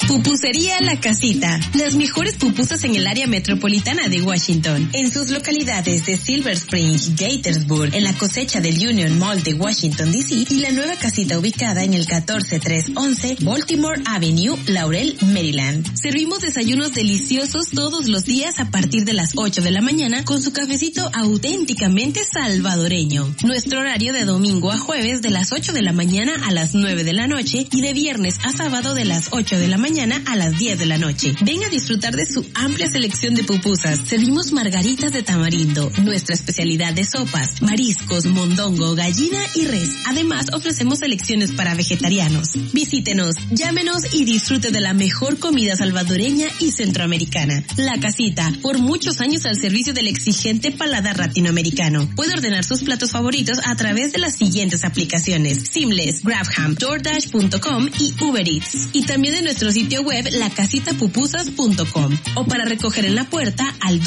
Pupusería La Casita. Las mejores pupusas en el área metropolitana de Washington. En sus localidades de Silver Spring, Gaithersburg, en la cosecha del Union Mall de Washington, D.C. y la nueva casita ubicada en el 14311 Baltimore Avenue, Laurel, Maryland. Servimos desayunos deliciosos todos los días a partir de las 8 de la mañana con su cafecito auténticamente salvadoreño. Nuestro horario de domingo a jueves de las 8 de la mañana a las 9 de la noche y de viernes a sábado de las 8 de la mañana a las 10 de la noche. Ven a disfrutar de su amplia selección de pupusas. Servimos margaritas de tamarindo, nuestra especialidad de sopas, mariscos, mondongo, gallina y res. Además, ofrecemos selecciones para vegetarianos. Visítenos, llámenos y disfrute de la mejor comida salvadoreña y centroamericana. La Casita, por muchos años al servicio del exigente paladar latinoamericano. Puede ordenar sus platos favoritos a través de las siguientes aplicaciones: Seamless, Grabham, DoorDash.com y Uber Eats. Y también en nuestro sitio web lacasitapupusas.com o para recoger en la puerta al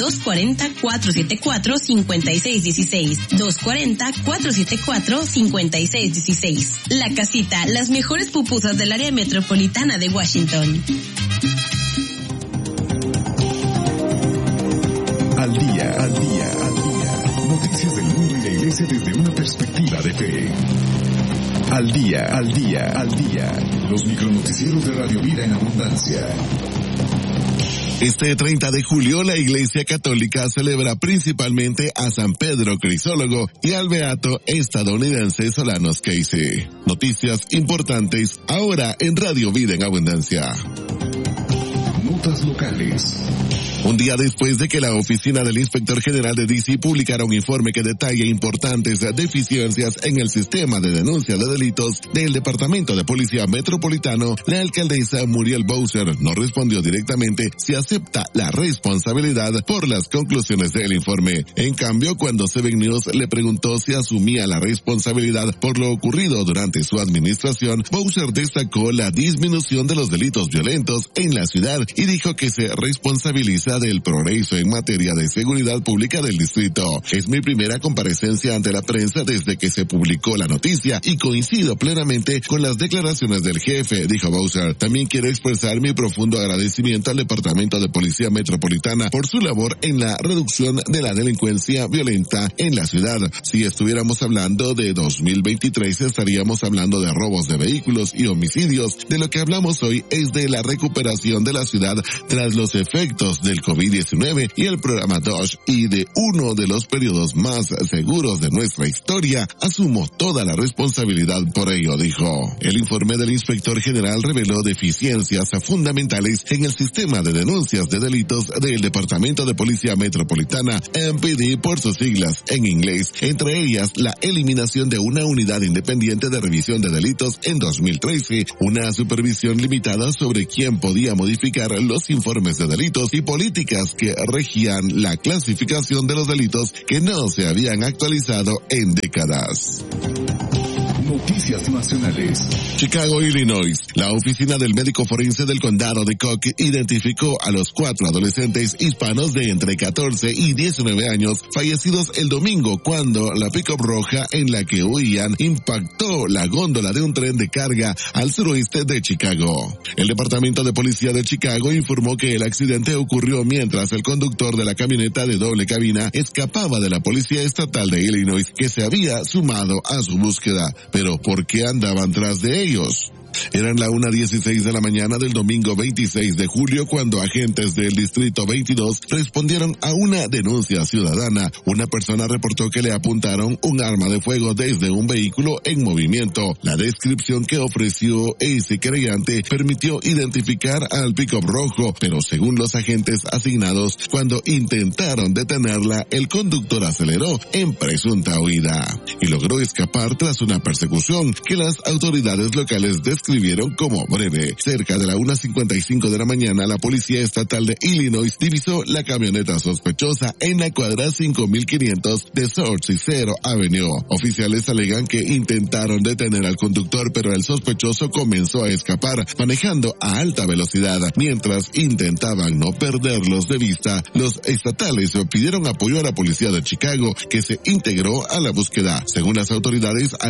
240-474-5616. 240-474-5616. La Casita, las mejores pupusas del área metropolitana de Washington. Al día. Noticias del mundo y la iglesia desde una perspectiva de fe. Al día. Los micronoticieros de Radio Vida en Abundancia. Este 30 de julio la Iglesia Católica celebra principalmente a San Pedro Crisólogo y al beato estadounidense Solanus Casey. Noticias importantes ahora en Radio Vida en Abundancia. Notas locales. Un día después de que la oficina del Inspector General de D.C. publicara un informe que detalla importantes deficiencias en el sistema de denuncia de delitos del Departamento de Policía Metropolitano, la alcaldesa Muriel Bowser no respondió directamente si acepta la responsabilidad por las conclusiones del informe. En cambio, cuando Seven News le preguntó si asumía la responsabilidad por lo ocurrido durante su administración, Bowser destacó la disminución de los delitos violentos en la ciudad y dijo que se responsabiliza del progreso en materia de seguridad pública del distrito. Es mi primera comparecencia ante la prensa desde que se publicó la noticia y coincido plenamente con las declaraciones del jefe, dijo Bowser. También quiero expresar mi profundo agradecimiento al Departamento de Policía Metropolitana por su labor en la reducción de la delincuencia violenta en la ciudad. Si estuviéramos hablando de 2023, estaríamos hablando de robos de vehículos y homicidios. De lo que hablamos hoy es de la recuperación de la ciudad tras los efectos del COVID-19 y el programa DOGE y de uno de los periodos más seguros de nuestra historia. Asumo toda la responsabilidad por ello, dijo. El informe del Inspector General reveló deficiencias fundamentales en el sistema de denuncias de delitos del Departamento de Policía Metropolitana, MPD por sus siglas en inglés, entre ellas la eliminación de una unidad independiente de revisión de delitos en 2013, una supervisión limitada sobre quién podía modificar los informes de delitos y políticas que regían la clasificación de los delitos que no se habían actualizado en décadas. Noticias nacionales. Chicago, Illinois. La oficina del médico forense del condado de Cook identificó a los 4 adolescentes hispanos de entre 14 y 19 años fallecidos el domingo cuando la pick-up roja en la que huían impactó la góndola de un tren de carga al suroeste de Chicago. El Departamento de Policía de Chicago informó que el accidente ocurrió mientras el conductor de la camioneta de doble cabina escapaba de la Policía Estatal de Illinois, que se había sumado a su búsqueda. Pero ¿por qué andaban tras de ellos? Eran la 1:16 de la mañana del domingo 26 de julio cuando agentes del Distrito 22 respondieron a una denuncia ciudadana. Una persona reportó que le apuntaron un arma de fuego desde un vehículo en movimiento. La descripción que ofreció ese querellante permitió identificar al pick-up rojo, pero según los agentes asignados, cuando intentaron detenerla, el conductor aceleró en presunta huida y logró escapar tras una persecución que las autoridades locales describieron como breve. Cerca de la 1:55 de la mañana, la Policía Estatal de Illinois divisó la camioneta sospechosa en la cuadra 5500 de South Cicero Avenue. Oficiales alegan que intentaron detener al conductor, pero el sospechoso comenzó a escapar manejando a alta velocidad. Mientras intentaban no perderlos de vista, los estatales pidieron apoyo a la policía de Chicago, que se integró a la búsqueda. Según las autoridades, a las 2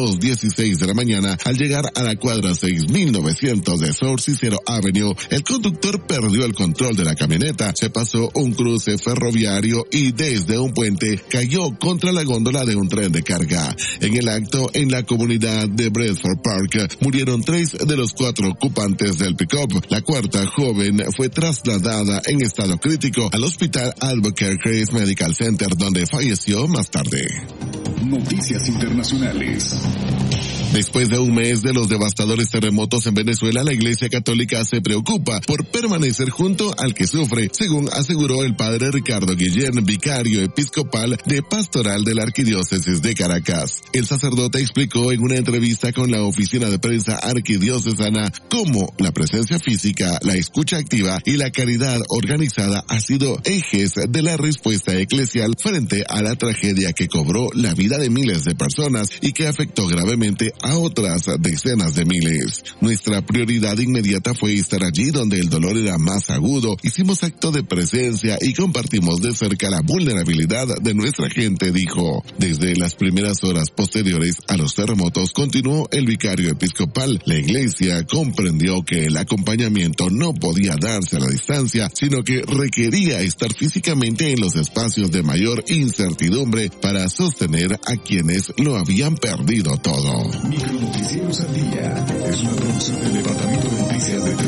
2:16 de la mañana al llegar a la cuadra 6900 de South Cicero Avenue. El conductor perdió el control de la camioneta, se pasó un cruce ferroviario y desde un puente cayó contra la góndola de un tren de carga. En el acto, en la comunidad de Bradford Park, murieron 3 de los 4 ocupantes del pick-up. La cuarta joven fue trasladada en estado crítico al hospital Albuquerque Medical Center, donde falleció más tarde. Noticias internacionales. Después de un mes de los devastadores terremotos en Venezuela, la Iglesia Católica se preocupa por permanecer junto al que sufre, según aseguró el padre Ricardo Guillén, vicario episcopal de Pastoral de la Arquidiócesis de Caracas. El sacerdote explicó en una entrevista con la oficina de prensa arquidiocesana cómo la presencia física, la escucha activa y la caridad organizada ha sido ejes de la respuesta eclesial frente a la tragedia que cobró la vida de miles de personas y que afectó gravemente a otras decenas de miles. Nuestra prioridad inmediata fue estar allí donde el dolor era más agudo. Hicimos acto de presencia y compartimos de cerca la vulnerabilidad de nuestra gente, dijo. Desde las primeras horas posteriores a los terremotos, continuó el vicario episcopal, la Iglesia comprendió que el acompañamiento no podía darse a la distancia, sino que requería estar físicamente en los espacios de mayor incertidumbre para sostener a quienes lo habían perdido todo. Micronoticieros al día es una producción del Departamento de Noticias de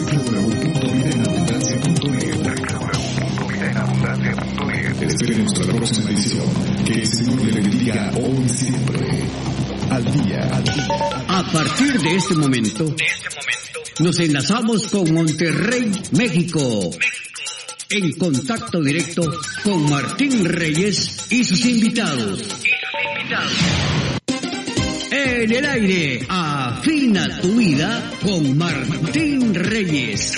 www.vidaenabundancia.net. Esperemos a la próxima edición. Que el Señor le bendiga hoy y siempre. Al día, al día. A partir de este momento, nos enlazamos con Monterrey, México. En contacto directo con Martín Reyes y sus invitados. En el aire, afina tu vida con Martín Reyes.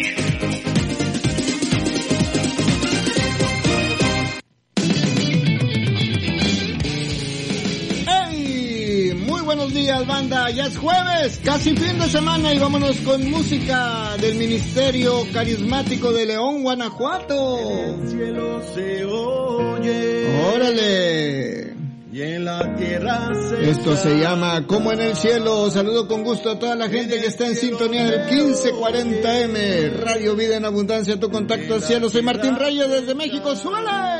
¡Hey! Muy buenos días, banda. Ya es jueves, casi fin de semana y vámonos con música del Ministerio Carismático de León, Guanajuato. En el cielo se oye. ¡Órale! Y en la tierra se Esto se llama Como en el Cielo. Saludo con gusto a toda la gente que está en sintonía del 1540M. Radio Vida en Abundancia, tu contacto al cielo. Soy Martín Reyes desde México. ¡Súbale!